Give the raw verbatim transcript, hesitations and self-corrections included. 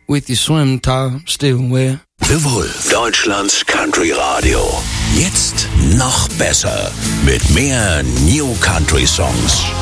with your swim top still wet. The Wolf, Deutschlands Country Radio. Jetzt noch besser mit mehr New Country Songs.